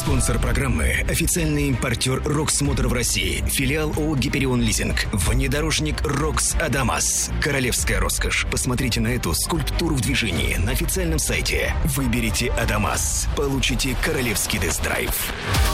Спонсор программы – официальный импортер «Рокс Мотор» в России, филиал ООО «Гиперион Лизинг», внедорожник «Рокс Адамас». Королевская роскошь. Посмотрите на эту скульптуру в движении на официальном сайте. Выберите «Адамас». Получите королевский тест-драйв.